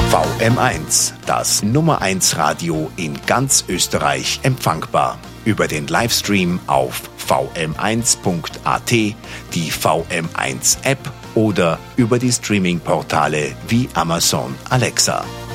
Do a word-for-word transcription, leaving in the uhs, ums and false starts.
V M eins, das Nummer eins Radio in ganz Österreich empfangbar. Über den Livestream auf v m eins punkt a t, die V M eins App oder über die Streaming-Portale wie Amazon Alexa.